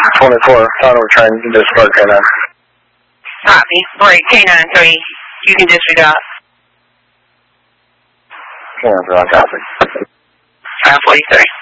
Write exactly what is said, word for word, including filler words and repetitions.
twenty-four, final return, you can disregard K nine. Copy. Break K nine three. You can disregard. K nine three on copy. five forty-three.